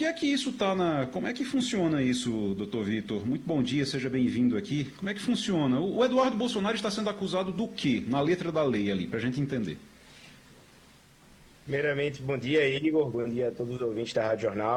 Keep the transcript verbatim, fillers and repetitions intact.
onde é que isso está na... Como é que funciona isso, doutor Vitor? Muito bom dia, seja bem-vindo aqui. Como é que funciona? O Eduardo Bolsonaro está sendo acusado do quê? Na letra da lei ali, para a gente entender. Primeiramente, bom dia, Igor. Bom dia a todos os ouvintes da Rádio Jornal.